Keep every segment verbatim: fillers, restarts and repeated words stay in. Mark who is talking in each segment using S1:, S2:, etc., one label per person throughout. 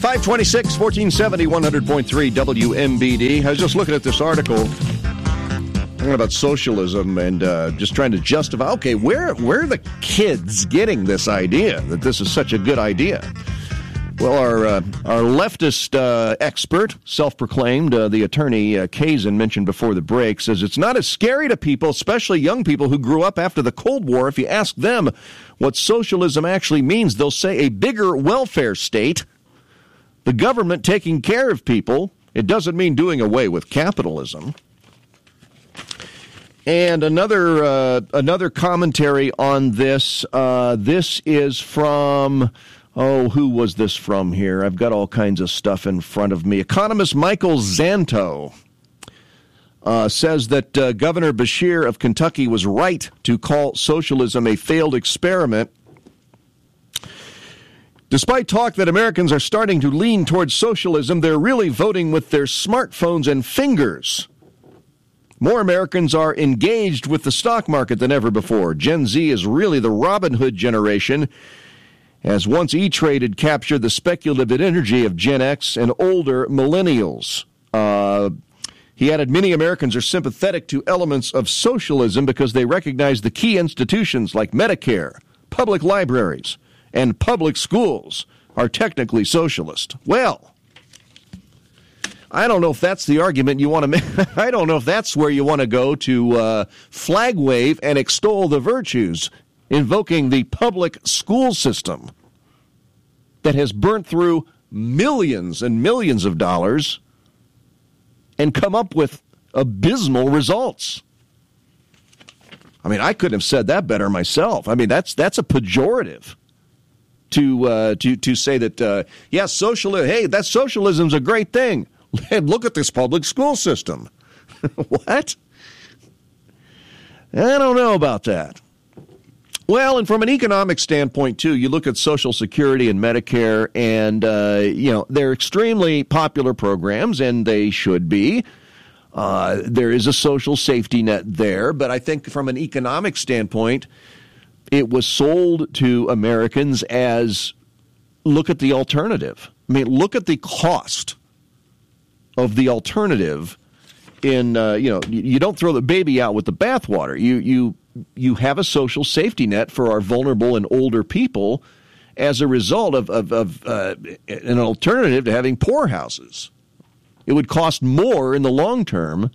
S1: five twenty-six, fourteen seventy, one hundred point three W M B D. I was just looking at this article talking about socialism and uh, just trying to justify, okay, where, where are the kids getting this idea that this is such a good idea? Well, our uh, our leftist uh, expert, self-proclaimed, uh, the attorney uh, Kazin mentioned before the break, says it's not as scary to people, especially young people who grew up after the Cold War. If you ask them what socialism actually means, they'll say a bigger welfare state, the government taking care of people. It doesn't mean doing away with capitalism. And another uh, another commentary on this. Uh, this is from... Oh, who was this from here? I've got all kinds of stuff in front of me. Economist Michael Zanto uh, says that uh, Governor Beshear of Kentucky was right to call socialism a failed experiment. Despite talk that Americans are starting to lean towards socialism, they're really voting with their smartphones and fingers. More Americans are engaged with the stock market than ever before. Gen Z is really the Robin Hood generation, as once E-Trade had captured the speculative energy of Gen X and older millennials. Uh, he added, many Americans are sympathetic to elements of socialism because they recognize the key institutions like Medicare, public libraries, and public schools are technically socialist. Well, I don't know if that's the argument you want to make. I don't know if that's where you want to go to uh, flag wave and extol the virtues, invoking the public school system that has burnt through millions and millions of dollars and come up with abysmal results. I mean, I couldn't have said that better myself. I mean, that's that's a pejorative to uh, to to say that, uh, yeah, socialism, hey, that socialism's a great thing. And look at this public school system. What? I don't know about that. Well, and from an economic standpoint, too, you look at Social Security and Medicare, and, uh, you know, they're extremely popular programs, and they should be. Uh, there is a social safety net there, but I think from an economic standpoint, it was sold to Americans as, look at the alternative. I mean, look at the cost of the alternative in, uh, you know, you don't throw the baby out with the bathwater. You, you, you have a social safety net for our vulnerable and older people as a result of, of, of uh, an alternative to having poorhouses. It would cost more in the long term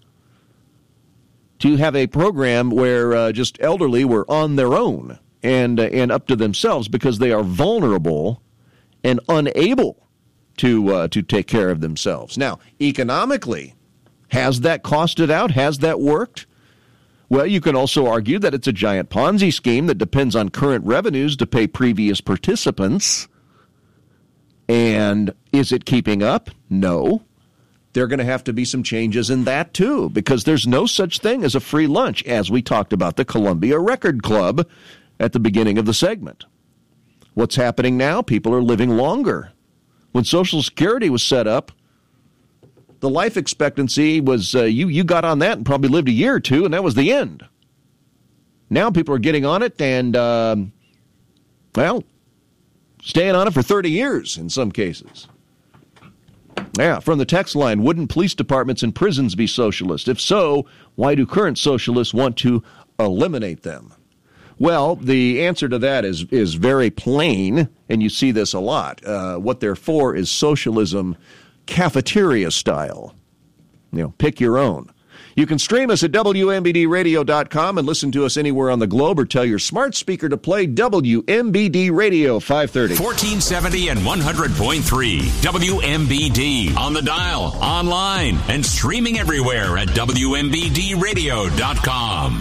S1: to have a program where uh, just elderly were on their own and, uh, and up to themselves because they are vulnerable and unable to uh, to take care of themselves. Now, economically, has that costed out? Has that worked? Well, you can also argue that it's a giant Ponzi scheme that depends on current revenues to pay previous participants. And is it keeping up? No. There are going to have to be some changes in that, too, because there's no such thing as a free lunch, as we talked about the Columbia Record Club at the beginning of the segment. What's happening now? People are living longer. When Social Security was set up, the life expectancy was, uh, you, you got on that and probably lived a year or two, and that was the end. Now people are getting on it and, um, well, staying on it for thirty years in some cases. Yeah, from the text line, wouldn't police departments and prisons be socialist? If so, why do current socialists want to eliminate them? Well, the answer to that is is very plain, and you see this a lot. Uh, what they're for is socialism cafeteria style. You know, pick your own. You can stream us at W M B D radio dot com and listen to us anywhere on the globe, or tell your smart speaker to play W M B D Radio five thirty.
S2: fourteen seventy and one hundred point three W M B D. On the dial, online, and streaming everywhere at W M B D radio dot com.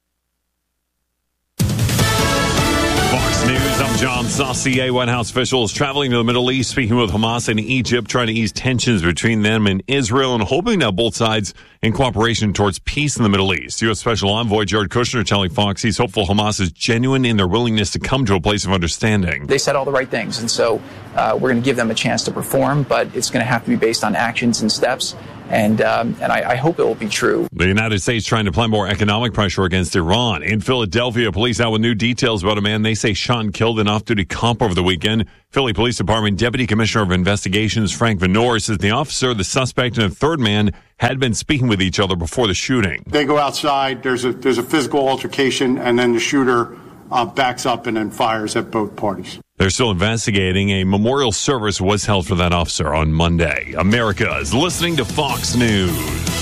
S3: Fox News, I'm John Saucier. White House officials traveling to the Middle East, speaking with Hamas and Egypt, trying to ease tensions between them and Israel, and hoping that both sides in cooperation towards peace in the Middle East. U S Special Envoy Jared Kushner telling Fox he's hopeful Hamas is genuine in their willingness to come to a place of understanding.
S4: They said all the right things, and so uh, we're going to give them a chance to perform, but it's going to have to be based on actions and steps. And um, and I, I hope it will be true.
S3: The United States trying to apply more economic pressure against Iran. In Philadelphia, police out with new details about a man they say shot and killed an off-duty cop over the weekend. Philly Police Department Deputy Commissioner of Investigations Frank Venor says the officer, the suspect, and a third man had been speaking with each other before the shooting.
S5: They go outside, there's a there's a physical altercation, and then the shooter uh, backs up and then fires at both parties.
S3: They're still investigating. A memorial service was held for that officer on Monday. America is listening to Fox News.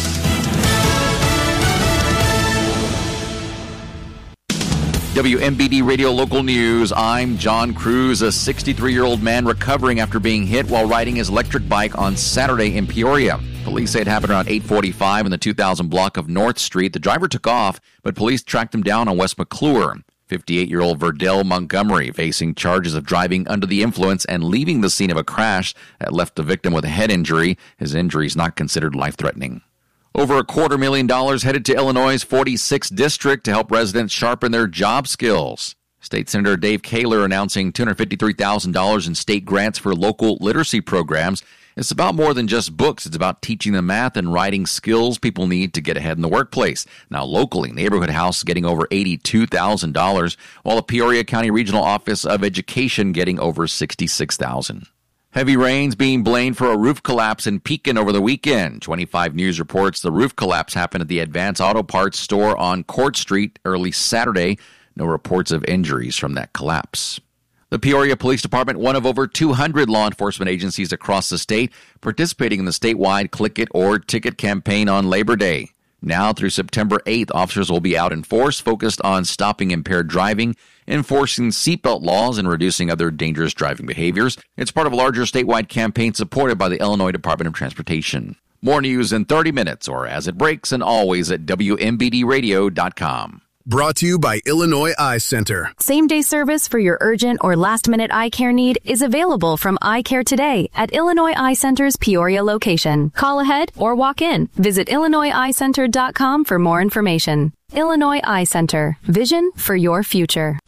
S6: W M B D Radio Local News. I'm John Cruz, a sixty-three-year-old man recovering after being hit while riding his electric bike on Saturday in Peoria. Police say it happened around eight forty-five in the two thousand block of North Street. The driver took off, but police tracked him down on West McClure. fifty-eight-year-old Verdell Montgomery facing charges of driving under the influence and leaving the scene of a crash that left the victim with a head injury. His injury is not considered life-threatening. Over a quarter million dollars headed to Illinois' forty-sixth district to help residents sharpen their job skills. State Senator Dave Kaler announcing two hundred fifty-three thousand dollars in state grants for local literacy programs. It's about more than just books. It's about teaching the math and writing skills people need to get ahead in the workplace. Now, locally, Neighborhood House is getting over eighty-two thousand dollars, while the Peoria County Regional Office of Education getting over sixty-six thousand dollars. Heavy rains being blamed for a roof collapse in Pekin over the weekend. twenty-five News reports the roof collapse happened at the Advance Auto Parts store on Court Street early Saturday. No reports of injuries from that collapse. The Peoria Police Department, one of over two hundred law enforcement agencies across the state, participating in the statewide Click It or Ticket campaign on Labor Day. Now through September eighth, officers will be out in force focused on stopping impaired driving, enforcing seatbelt laws, and reducing other dangerous driving behaviors. It's part of a larger statewide campaign supported by the Illinois Department of Transportation. More news in thirty minutes or as it breaks, and always at W M B D radio dot com.
S7: Brought to you by Illinois Eye Center.
S8: Same-day service for your urgent or last-minute eye care need is available from Eye Care Today at Illinois Eye Center's Peoria location. Call ahead or walk in. Visit Illinois Eye Center dot com for more information. Illinois Eye Center. Vision for your future.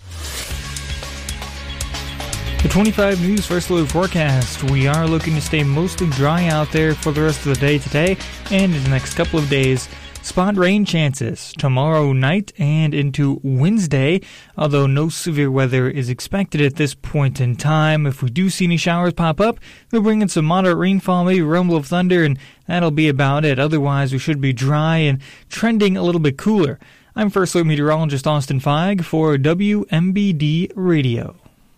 S9: The twenty-five News First Look forecast. We are looking to stay mostly dry out there for the rest of the day today and in the next couple of days. Spot rain chances tomorrow night and into Wednesday, although no severe weather is expected at this point in time. If we do see any showers pop up, they'll bring in some moderate rainfall, maybe rumble of thunder, and that'll be about it. Otherwise, we should be dry and trending a little bit cooler. I'm First Look meteorologist Austin Feig for W M B D Radio.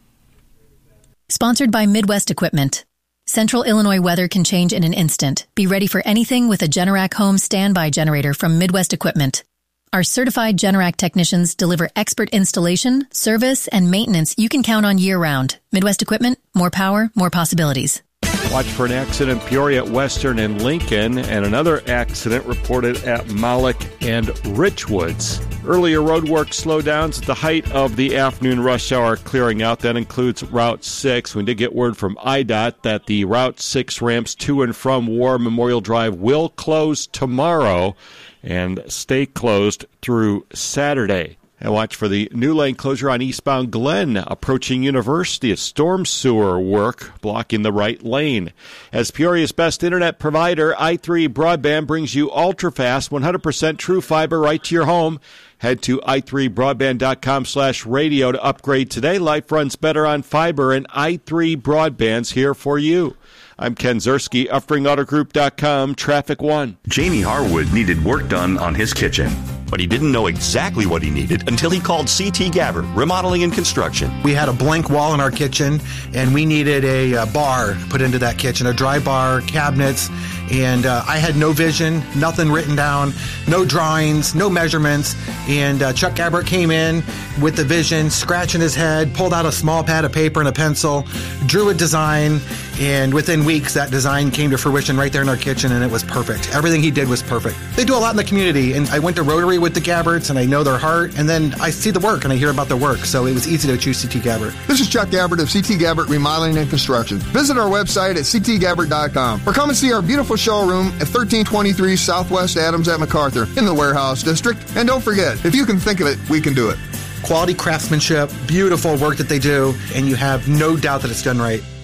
S10: Sponsored by Midwest Equipment. Central Illinois weather can change in an instant. Be ready for anything with a Generac home standby generator from Midwest Equipment. Our certified Generac technicians deliver expert installation, service, and maintenance you can count on year-round. Midwest Equipment, more power, more possibilities.
S11: Watch for an accident Peoria at Western and Lincoln, and another accident reported at Moloch and Richwoods. Earlier road work slowdowns at the height of the afternoon rush hour clearing out. That includes Route six. We did get word from I D O T that the Route six ramps to and from War Memorial Drive will close tomorrow and stay closed through Saturday. And watch for the new lane closure on eastbound Glen approaching University. A storm sewer work blocking the right lane. As Peoria's best internet provider, i three Broadband brings you ultra-fast, one hundred percent true fiber right to your home. Head to i three broadband dot com slash radio to upgrade today. Life runs better on fiber, and i three Broadband's here for you. I'm Ken Zerski, Uffring Auto Group dot com, Traffic One.
S12: Jamie Harwood needed work done on his kitchen, but he didn't know exactly what he needed until he called C T Gabbard, Remodeling and Construction.
S13: We had a blank wall in our kitchen, and we needed a, a bar put into that kitchen, a dry bar, cabinets, and uh, I had no vision, nothing written down, no drawings, no measurements, and uh, Chuck Gabbard came in with the vision, scratching his head, pulled out a small pad of paper and a pencil, drew a design, and within weeks that design came to fruition right there in our kitchen, and it was perfect. Everything he did was perfect. They do a lot in the community, and I went to Rotary with the Gabbards, and I know their heart, and then I see the work, and I hear about their work, so it was easy to choose C T Gabbard.
S14: This is Chuck Gabbard of C T Gabbard Remodeling and Construction. Visit our website at c t gabbard dot com or come and see our beautiful showroom at thirteen twenty-three Southwest Adams at MacArthur in the Warehouse District. And don't forget, if you can think of it, we can do it.
S13: Quality craftsmanship, beautiful work that they do, and you have no doubt that it's done right.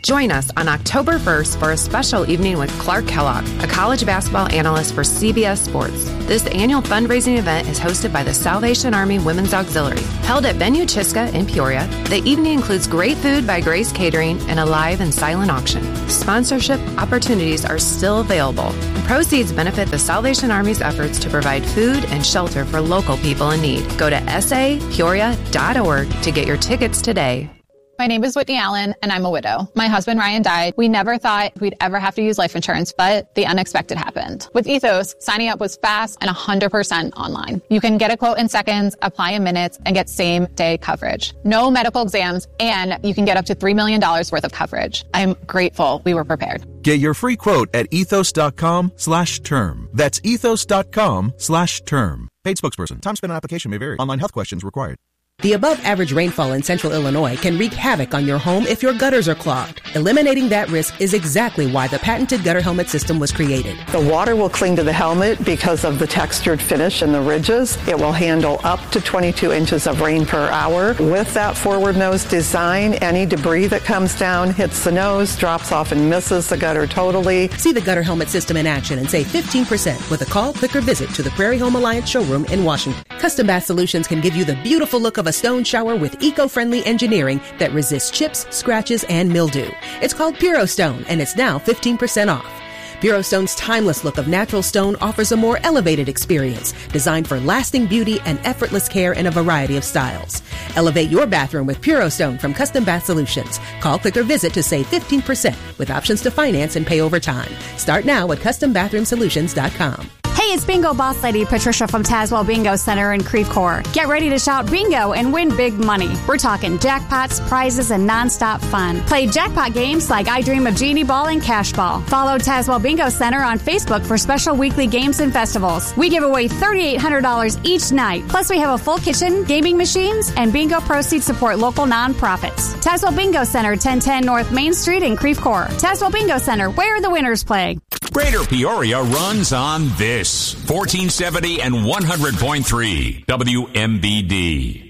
S15: Join us on October first for a special evening with Clark Kellogg, a college basketball analyst for C B S Sports. This annual fundraising event is hosted by the Salvation Army Women's Auxiliary. Held at Venue Chiska in Peoria, the evening includes great food by Grace Catering and a live and silent auction. Sponsorship opportunities are still available. Proceeds benefit the Salvation Army's efforts to provide food and shelter for local people in need. Go to s a peoria dot org to get your tickets today.
S16: My name is Whitney Allen, and I'm a widow. My husband, Ryan, died. We never thought we'd ever have to use life insurance, but the unexpected happened. With Ethos, signing up was fast and one hundred percent online. You can get a quote in seconds, apply in minutes, and get same-day coverage. No medical exams, and you can get up to three million dollars worth of coverage. I'm grateful we were prepared.
S17: Get your free quote at ethos.com slash term. That's ethos.com slash term. Paid spokesperson. Time spent on application may vary. Online health questions required.
S18: The above-average rainfall in central Illinois can wreak havoc on your home if your gutters are clogged. Eliminating that risk is exactly why the patented gutter helmet system was created.
S19: The water will cling to the helmet because of the textured finish and the ridges. It will handle up to twenty-two inches of rain per hour. With that forward nose design, any debris that comes down hits the nose, drops off and misses the gutter totally.
S18: See the gutter helmet system in action and save fifteen percent with a call, click, or visit to the Prairie Home Alliance showroom in Washington. Custom Bath Solutions can give you the beautiful look of a stone shower with eco-friendly engineering that resists chips, scratches, and mildew. It's called Puro Stone, and it's now fifteen percent off. Puro Stone's timeless look of natural stone offers a more elevated experience, designed for lasting beauty and effortless care in a variety of styles. Elevate your bathroom with Puro Stone from Custom Bath Solutions. Call, click, or visit to save fifteen percent with options to finance and pay over time. Start now at custom bathroom solutions dot com.
S20: Hey, it's Bingo Boss Lady Patricia from Tazewell Bingo Center in Creve Coeur. Get ready to shout bingo and win big money. We're talking jackpots, prizes, and nonstop fun. Play jackpot games like I Dream of Genie Ball and Cash Ball. Follow Tazewell Bingo Center on Facebook for special weekly games and festivals. We give away three thousand eight hundred dollars each night. Plus, we have a full kitchen, gaming machines, and bingo proceeds support local nonprofits. Tazewell Bingo Center, ten ten North Main Street in Creve Coeur. Tazewell Bingo Center, where the winners play.
S2: Greater Peoria runs on this. fourteen seventy and one hundred point three W M B D.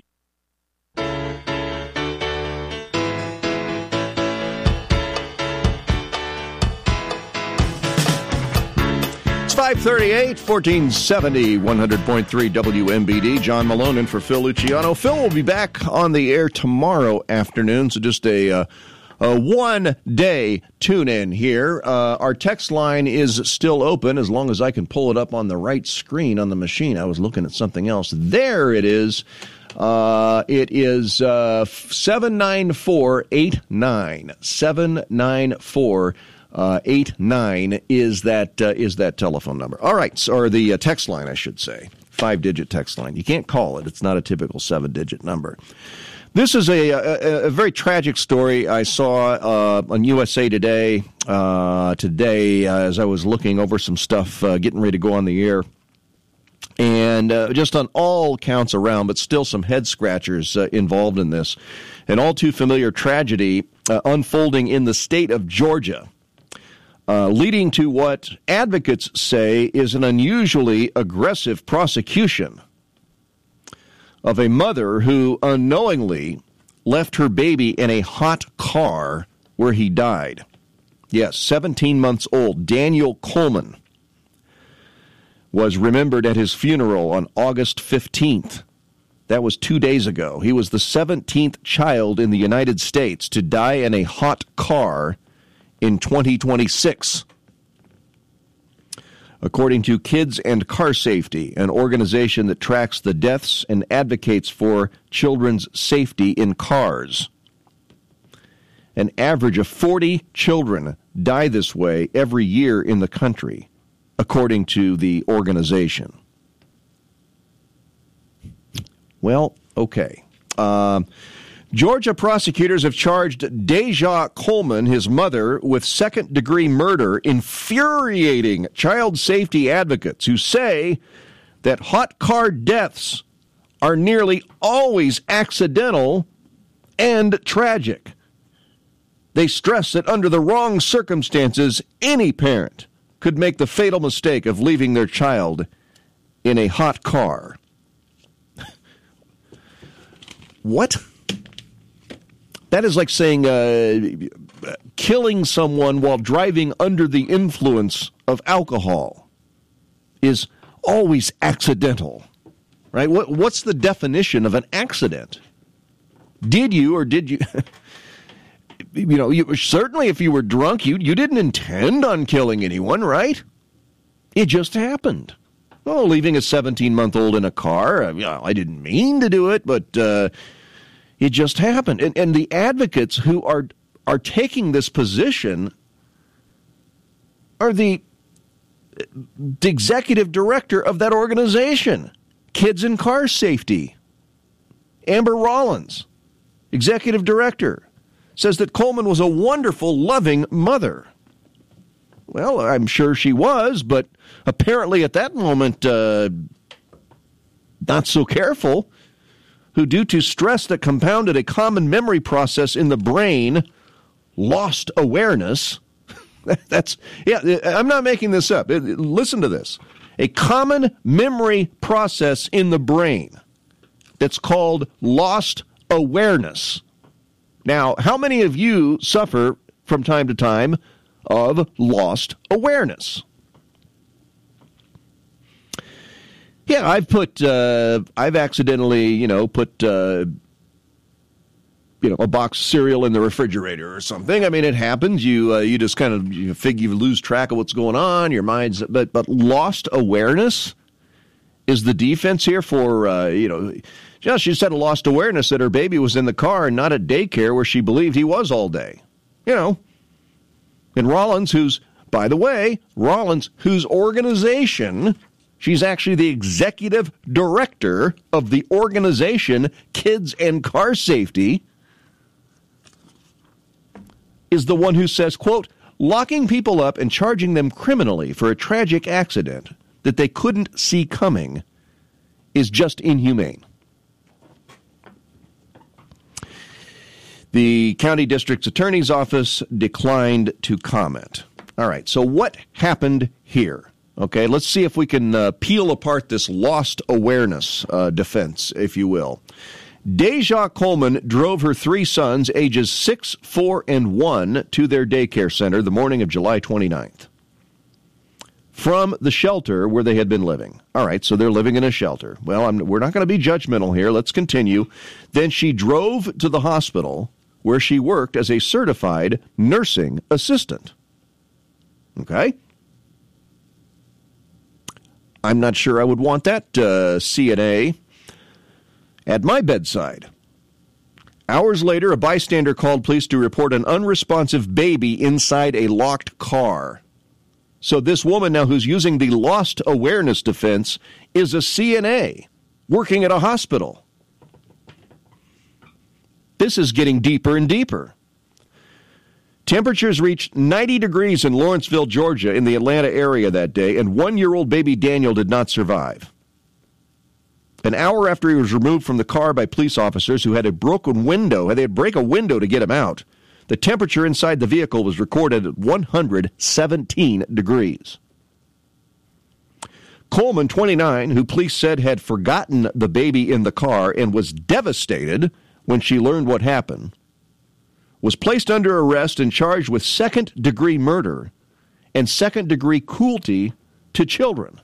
S1: It's five thirty-eight, fourteen seventy, one hundred point three W M B D. John Malone in for Phil Luciano. Phil will be back on the air tomorrow afternoon, so just a... Uh, A one-day tune-in here. Uh, our text line is still open as long as I can pull it up on the right screen on the machine. I was looking at something else. There it is. Uh, it is uh, seven nine four eight nine. seven nine four eight nine is that uh, is that telephone number. All right, so, or the uh, text line, I should say. Five-digit text line. You can't call it. It's not a typical seven-digit number. This is a, a, a very tragic story I saw uh, on U S A Today uh, today uh, as I was looking over some stuff, uh, getting ready to go on the air. And uh, just on all counts around, but still some head-scratchers uh, involved in this. An all-too-familiar tragedy uh, unfolding in the state of Georgia, uh, leading to what advocates say is an unusually aggressive prosecution of a mother who unknowingly left her baby in a hot car where he died. Yes, seventeen months old, Daniel Coleman, was remembered at his funeral on August fifteenth. That was two days ago. He was the seventeenth child in the United States to die in a hot car in twenty twenty-six. According to Kids and Car Safety, an organization that tracks the deaths and advocates for children's safety in cars. An average of forty children die this way every year in the country, according to the organization. Well, okay. Um... Georgia prosecutors have charged Deja Coleman, his mother, with second-degree murder, infuriating child safety advocates who say that hot car deaths are nearly always accidental and tragic. They stress that under the wrong circumstances, any parent could make the fatal mistake of leaving their child in a hot car. What? That is like saying uh, killing someone while driving under the influence of alcohol is always accidental, right? What, what's the definition of an accident? Did you or did you... You know, you, certainly if you were drunk, you, you didn't intend on killing anyone, right? It just happened. Oh, leaving a seventeen-month-old in a car, you know, I didn't mean to do it, but uh, it just happened. And, and the advocates who are are taking this position are the, the executive director of that organization, Kids and Car Safety. Amber Rollins, executive director, says that Coleman was a wonderful, loving mother. Well, I'm sure she was, but apparently at that moment, uh, not so careful, who due to stress that compounded a common memory process in the brain, lost awareness. That's, yeah, I'm not making this up. Listen to this. A common memory process in the brain that's called lost awareness. Now, how many of you suffer from time to time of lost awareness? Yeah, I've put, uh, I've accidentally, you know, put, uh, you know, a box of cereal in the refrigerator or something. I mean, it happens. You, uh, you just kind of you figure you lose track of what's going on. Your mind's, but, but lost awareness is the defense here for, uh, you know. Yeah, she said a lost awareness that her baby was in the car and not at daycare where she believed he was all day. You know. And Rollins, who's, by the way, Rollins, whose organization, she's actually the executive director of the organization Kids and Car Safety, is the one who says, quote, locking people up and charging them criminally for a tragic accident that they couldn't see coming is just inhumane. The county district's attorney's office declined to comment. All right, so what happened here? Okay, let's see if we can uh, peel apart this lost awareness uh, defense, if you will. Deja Coleman drove her three sons, ages six, four, and one, to their daycare center the morning of July twenty-ninth. From the shelter where they had been living. All right, so they're living in a shelter. Well, I'm, we're not going to be judgmental here. Let's continue. Then she drove to the hospital where she worked as a certified nursing assistant. Okay? I'm not sure I would want that uh, C N A at my bedside. Hours later, a bystander called police to report an unresponsive baby inside a locked car. So this woman now who's using the lost awareness defense is a C N A working at a hospital. This is getting deeper and deeper. Temperatures reached ninety degrees in Lawrenceville, Georgia, in the Atlanta area that day, and one-year-old baby Daniel did not survive. An hour after he was removed from the car by police officers who had a broken window, they had to break a window to get him out, the temperature inside the vehicle was recorded at one hundred seventeen degrees. Coleman, twenty-nine, who police said had forgotten the baby in the car and was devastated when she learned what happened, was placed under arrest and charged with second-degree murder and second-degree cruelty to children.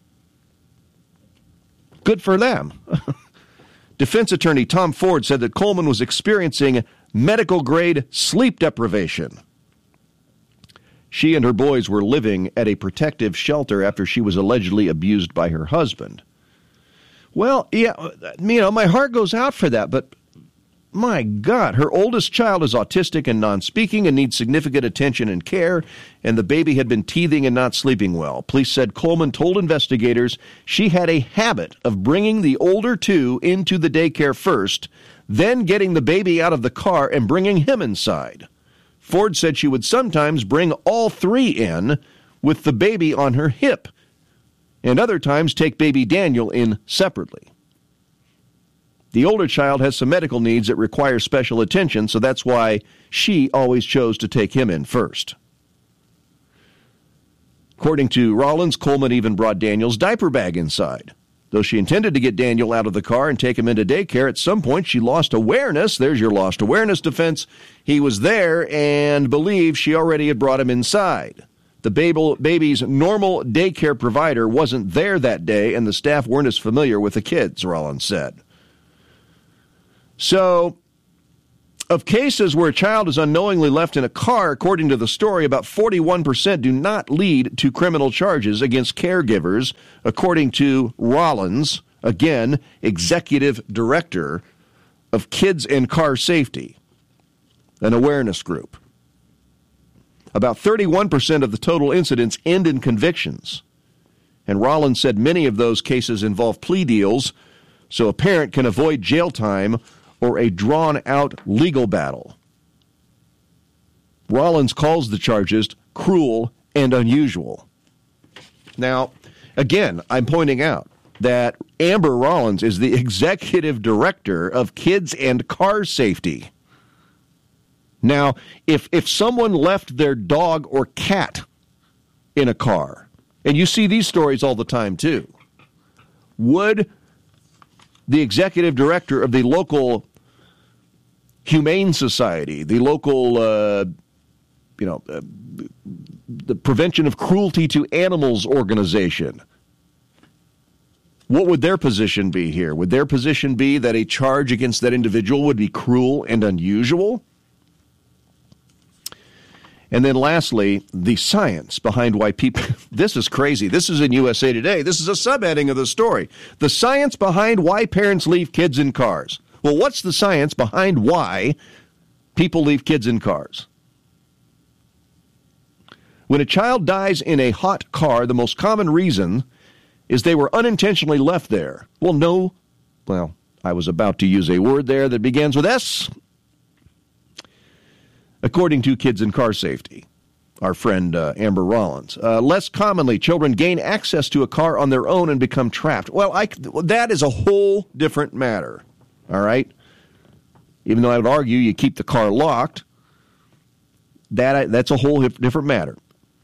S1: Good for them. Defense attorney Tom Ford said that Coleman was experiencing medical-grade sleep deprivation. She and her boys were living at a protective shelter after she was allegedly abused by her husband. Well, yeah, you know, my heart goes out for that, but my God, her oldest child is autistic and non-speaking and needs significant attention and care, and the baby had been teething and not sleeping well. Police said Coleman told investigators she had a habit of bringing the older two into the daycare first, then getting the baby out of the car and bringing him inside. Ford said she would sometimes bring all three in with the baby on her hip, and other times take baby Daniel in separately. The older child has some medical needs that require special attention, so that's why she always chose to take him in first. According to Rollins, Coleman even brought Daniel's diaper bag inside. Though she intended to get Daniel out of the car and take him into daycare, at some point she lost awareness. There's your lost awareness defense. He was there and believed she already had brought him inside. The baby's normal daycare provider wasn't there that day, and the staff weren't as familiar with the kids, Rollins said. So, of cases where a child is unknowingly left in a car, according to the story, about forty-one percent do not lead to criminal charges against caregivers, according to Rollins, again, executive director of Kids and Car Safety, an awareness group. About thirty-one percent of the total incidents end in convictions. And Rollins said many of those cases involve plea deals, so a parent can avoid jail time or a drawn-out legal battle. Rollins calls the charges cruel and unusual. Now, again, I'm pointing out that Amber Rollins is the executive director of Kids and Car Safety. Now, if if someone left their dog or cat in a car, and you see these stories all the time too, would the executive director of the local humane society, the local, uh, you know, uh, the Prevention of Cruelty to Animals organization, what would their position be here? Would their position be that a charge against that individual would be cruel and unusual? And then lastly, the science behind why people... This is crazy. This is in U S A Today. This is a subheading of the story. The science behind why parents leave kids in cars. Well, what's the science behind why people leave kids in cars? When a child dies in a hot car, the most common reason is they were unintentionally left there. Well, no. Well, I was about to use a word there that begins with S. According to Kids and Car Safety, our friend uh, Amber Rollins. Uh, less commonly, children gain access to a car on their own and become trapped. Well, I, that is a whole different matter, all right? Even though I would argue you keep the car locked, that that's a whole different matter.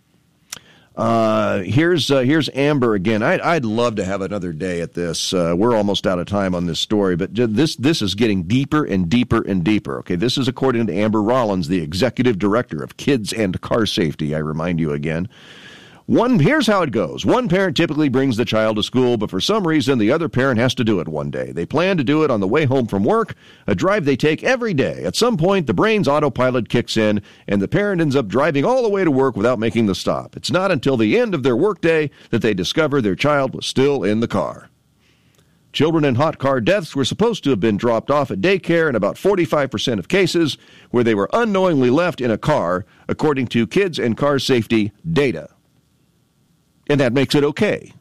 S1: Uh, here's uh, here's Amber again. I'd, I'd love to have another day at this. Uh, we're almost out of time on this story, but this this is getting deeper and deeper and deeper. Okay, this is according to Amber Rollins, the executive director of Kids and Car Safety. I remind you again. One, here's how it goes. One parent typically brings the child to school, but for some reason, the other parent has to do it one day. They plan to do it on the way home from work, a drive they take every day. At some point, the brain's autopilot kicks in, and the parent ends up driving all the way to work without making the stop. It's not until the end of their workday that they discover their child was still in the car. Children in hot car deaths were supposed to have been dropped off at daycare in about forty-five percent of cases where they were unknowingly left in a car, according to Kids and Car Safety data. And that makes it okay.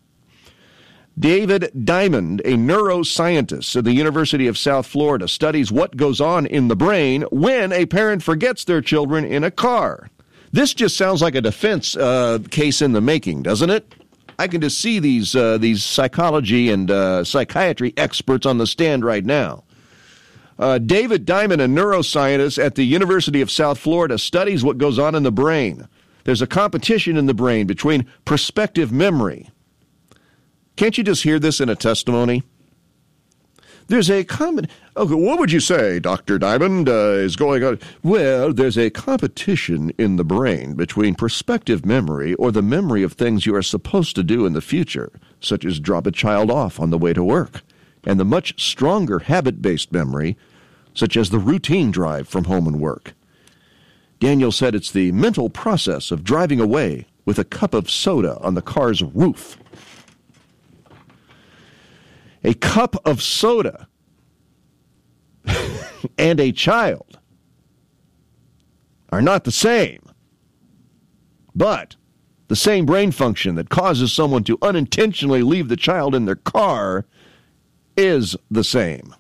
S1: David Diamond, a neuroscientist at the University of South Florida, studies what goes on in the brain when a parent forgets their children in a car. This just sounds like a defense uh, case in the making, doesn't it? I can just see these uh, these psychology and uh, psychiatry experts on the stand right now. Uh, David Diamond, a neuroscientist at the University of South Florida, studies what goes on in the brain. There's a competition in the brain between prospective memory. Can't you just hear this in a testimony? There's a common... Okay, what would you say, Doctor Diamond, uh, is going on? Well, there's a competition in the brain between prospective memory or the memory of things you are supposed to do in the future, such as drop a child off on the way to work, and the much stronger habit-based memory, such as the routine drive from home and work. Daniel said it's the mental process of driving away with a cup of soda on the car's roof. A cup of soda and a child are not the same, but the same brain function that causes someone to unintentionally leave the child in their car is the same.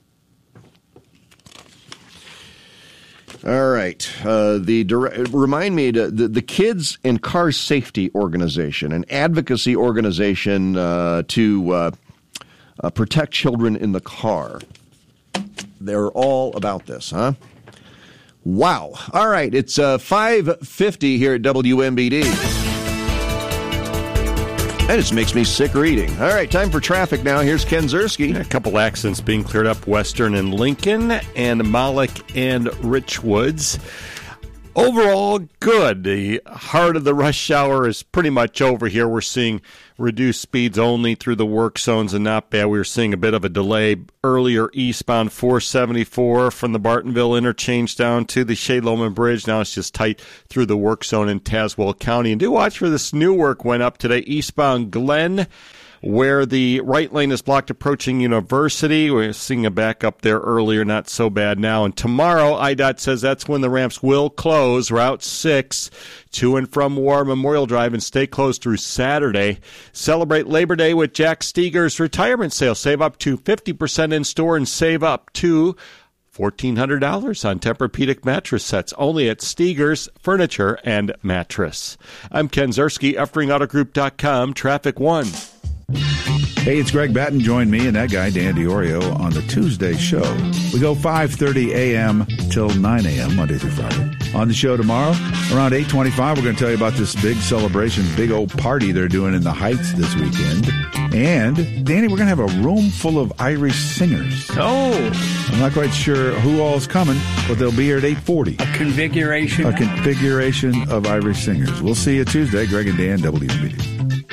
S1: All right. Uh, the remind me to, the the Kids and Car Safety Organization, an advocacy organization uh, to uh, uh, protect children in the car. They're all about this, huh? Wow. All right. It's uh, five fifty here at W M B D. That just makes me sick reading. All right, time for traffic now. Here's Ken Ziersky.
S11: A couple accidents being cleared up, Western and Lincoln, and Moloch and Richwoods. Overall, good. The heart of the rush hour is pretty much over here. We're seeing reduced speeds only through the work zones and not bad. We were seeing a bit of a delay earlier eastbound four seventy-four from the Bartonville interchange down to the Shea Loman Bridge. Now it's just tight through the work zone in Tazewell County. And do watch for this new work went up today, eastbound Glen, where the right lane is blocked approaching University. We're seeing a backup there earlier, not so bad now. And tomorrow, I DOT says that's when the ramps will close, Route six, to and from War Memorial Drive, and stay closed through Saturday. Celebrate Labor Day with Jack Steger's retirement sale. Save up to fifty percent in store and save up to fourteen hundred dollars on Tempur-Pedic mattress sets, only at Steger's Furniture and Mattress. I'm Ken Ziersky, Effring Auto Group dot com, Traffic One.
S21: Hey, it's Greg Batten. Join me and that guy, Dan DiOrio, on the Tuesday show. We go five thirty a.m. till nine a.m., Monday through Friday. On the show tomorrow, around eight twenty-five, we're going to tell you about this big celebration, big old party they're doing in the Heights this weekend. And, Danny, we're going to have a room full of Irish singers.
S22: Oh!
S21: I'm not quite sure who all is coming, but they'll be here at eight forty.
S22: A configuration?
S21: A configuration of Irish singers. We'll see you Tuesday. Greg and Dan, W M B D.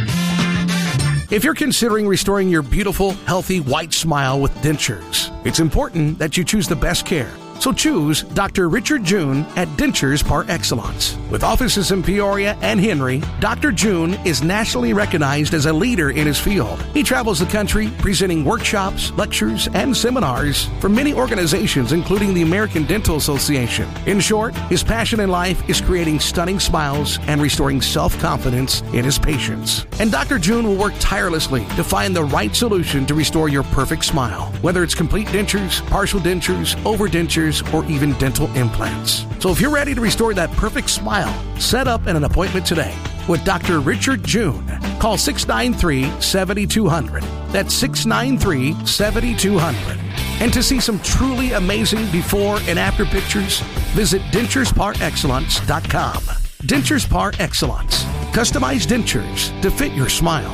S23: If you're considering restoring your beautiful, healthy, white smile with dentures, it's important that you choose the best care. So choose Doctor Richard June at Dentures Par Excellence. With offices in Peoria and Henry, Doctor June is nationally recognized as a leader in his field. He travels the country presenting workshops, lectures, and seminars for many organizations, including the American Dental Association. In short, his passion in life is creating stunning smiles and restoring self-confidence in his patients. And Doctor June will work tirelessly to find the right solution to restore your perfect smile, whether it's complete dentures, partial dentures, overdentures, or even dental implants. So if you're ready to restore that perfect smile, set up an appointment today with Doctor Richard June. Call six nine three, seven two zero zero. That's six nine three, seven two zero zero. And to see some truly amazing before and after pictures, visit dentures par excellence dot com. Dentures Par Excellence. Customized dentures to fit your smile.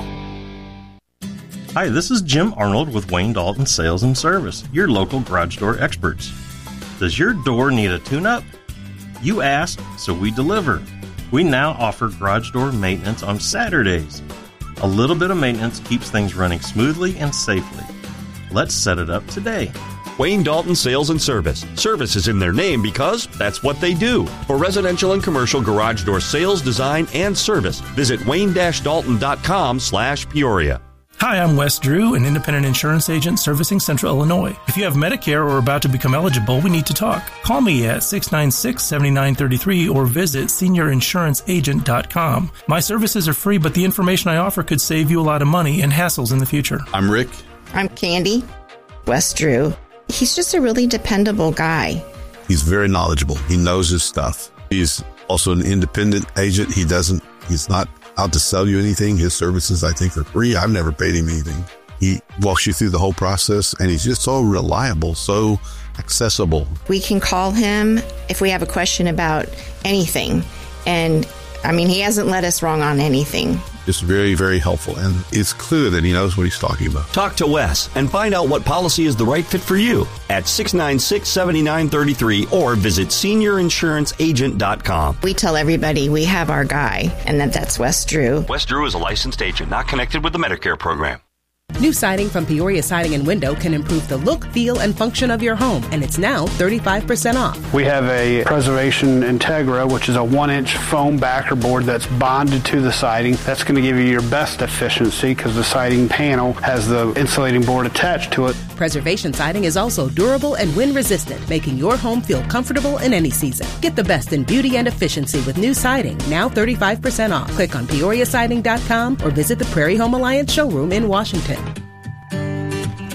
S24: Hi, this is Jim Arnold with Wayne Dalton Sales and Service, your local garage door experts. Does your door need a tune-up? You asked, so we deliver. We now offer garage door maintenance on Saturdays. A little bit of maintenance keeps things running smoothly and safely. Let's set it up today.
S12: Wayne Dalton Sales and Service. Service is in their name because that's what they do. For residential and commercial garage door sales, design, and service, visit wayne dash dalton dot com slash Peoria.
S25: Hi, I'm Wes Drew, an independent insurance agent servicing Central Illinois. If you have Medicare or are about to become eligible, we need to talk. Call me at six nine six, seven nine three three or visit senior insurance agent dot com. My services are free, but the information I offer could save you a lot of money and hassles in the future.
S26: I'm Rick.
S27: I'm Candy. Wes Drew. He's just a really dependable guy.
S26: He's very knowledgeable. He knows his stuff. He's also an independent agent. He doesn't, he's not out to sell you anything. His services, I think, are free. I've never paid him anything. He walks you through the whole process, and he's just so reliable, so accessible.
S27: We can call him if we have a question about anything. And, I mean, he hasn't led us wrong on anything.
S26: It's very, very helpful, and it's clear that he knows what he's talking about.
S12: Talk to Wes and find out what policy is the right fit for you at six nine six, seven nine three three or visit senior insurance agent dot com.
S27: We tell everybody we have our guy, and that that's Wes Drew.
S12: Wes Drew is a licensed agent, not connected with the Medicare program.
S18: New siding from Peoria Siding and Window can improve the look, feel, and function of your home, and it's now thirty-five percent off.
S5: We have a Preservation Integra, which is a one-inch foam backer board that's bonded to the siding. That's going to give you your best efficiency because the siding panel has the insulating board attached to it.
S18: Preservation Siding is also durable and wind-resistant, making your home feel comfortable in any season. Get the best in beauty and efficiency with new siding, now thirty-five percent off. Click on peoria siding dot com or visit the Prairie Home Alliance showroom in Washington.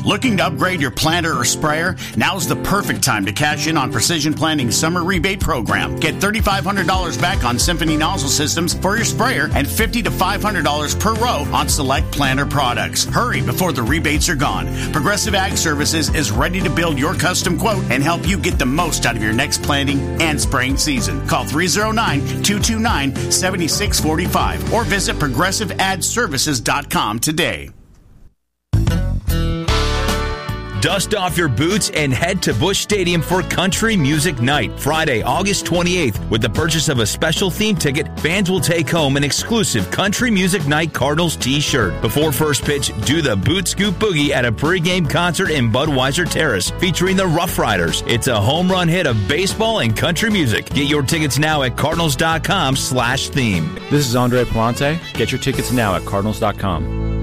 S3: Looking to upgrade your planter or sprayer? Now's the perfect time to cash in on Precision Planting's summer rebate program. Get three thousand five hundred dollars back on Symphony nozzle systems for your sprayer and fifty to five hundred dollars per row on select planter products. Hurry before the rebates are gone. Progressive Ag Services is ready to build your custom quote and help you get the most out of your next planting and spraying season. Call three oh nine, two two nine, seven six four five or visit progressive ad services dot com today.
S4: Dust off your boots and head to Busch Stadium for Country Music Night, Friday, August twenty-eighth. With the purchase of a special theme ticket, fans will take home an exclusive Country Music Night Cardinals t-shirt. Before first pitch, do the Boot Scoop Boogie at a pregame concert in Budweiser Terrace featuring the Rough Riders. It's a home run hit of baseball and country music. Get your tickets now at cardinals dot com slash theme.
S6: This is Andre Palante. Get your tickets now at cardinals dot com.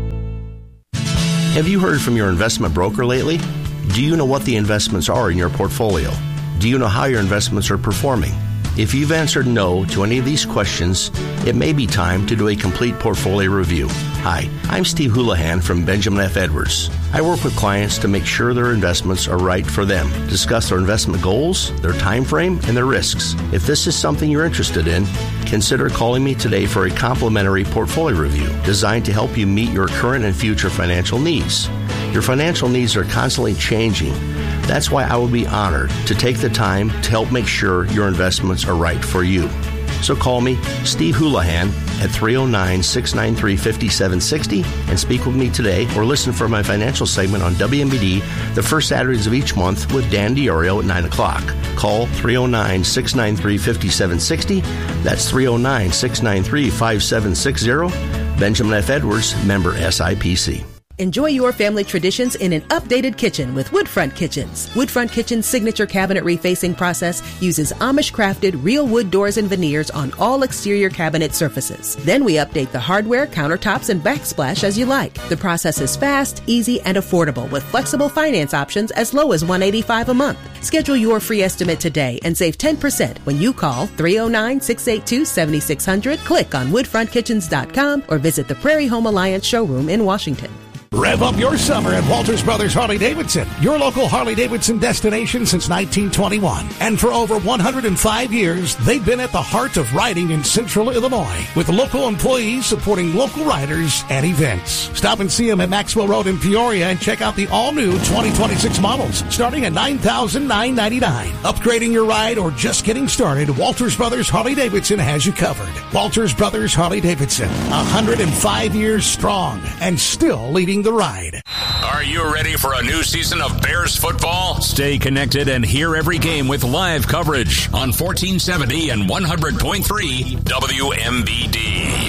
S7: Have you heard from your investment broker lately? Do you know what the investments are in your portfolio? Do you know how your investments are performing? If you've answered no to any of these questions, it may be time to do a complete portfolio review. Hi, I'm Steve Houlihan from Benjamin F. Edwards. I work with clients to make sure their investments are right for them, discuss their investment goals, their time frame, and their risks. If this is something you're interested in, consider calling me today for a complimentary portfolio review designed to help you meet your current and future financial needs. Your financial needs are constantly changing. That's why I would be honored to take the time to help make sure your investments are right for you. So call me, Steve Houlihan, at three oh nine, six nine three, five seven six oh and speak with me today, or listen for my financial segment on W M B D the first Saturdays of each month with Dan DiOrio at nine o'clock. Call three oh nine, six nine three, five seven six oh. That's three oh nine, six nine three, five seven six oh. Benjamin F. Edwards, member S I P C.
S18: Enjoy your family traditions in an updated kitchen with Woodfront Kitchens. Woodfront Kitchen's signature cabinet refacing process uses Amish-crafted real wood doors and veneers on all exterior cabinet surfaces. Then we update the hardware, countertops, and backsplash as you like. The process is fast, easy, and affordable with flexible finance options as low as one hundred eighty-five dollars a month. Schedule your free estimate today and save ten percent when you call three oh nine, six eight two, seven six zero zero, click on woodfront kitchens dot com, or visit the Prairie Home Alliance showroom in Washington.
S23: Rev up your summer at Walters Brothers Harley-Davidson, your local Harley-Davidson destination since nineteen twenty-one. And for over one hundred five years, they've been at the heart of riding in Central Illinois, with local employees supporting local riders and events. Stop and see them at Maxwell Road in Peoria and check out the all-new twenty twenty-six models, starting at nine thousand nine hundred ninety-nine dollars. Upgrading your ride or just getting started, Walters Brothers Harley-Davidson has you covered. Walters Brothers Harley-Davidson, one hundred five years strong and still leading the ride.
S2: Are you ready for a new season of Bears football? Stay connected and hear every game with live coverage on fourteen seventy and one hundred point three W M B D.